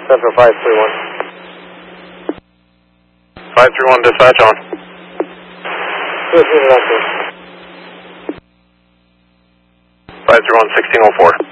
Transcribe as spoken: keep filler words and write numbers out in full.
Central five three one. five three one dispatch on. Good, good, five three one, sixteen oh four.